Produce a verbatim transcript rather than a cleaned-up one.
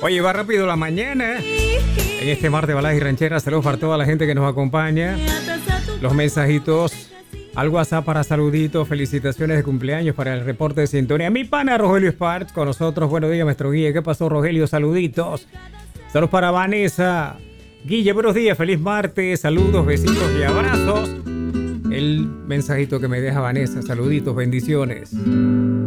Oye, va rápido la mañana. En este mar de baladas y rancheras, saludos para toda la gente que nos acompaña. Los mensajitos al WhatsApp para saluditos, felicitaciones de cumpleaños para el reporte de sintonía. Mi pana Rogelio Sparks con nosotros. Buenos días, maestro Guille. ¿Qué pasó, Rogelio? Saluditos. Saludos para Vanessa. Guille, buenos días, feliz martes. Saludos, besitos y abrazos. El mensajito que me deja Vanessa. Saluditos, bendiciones.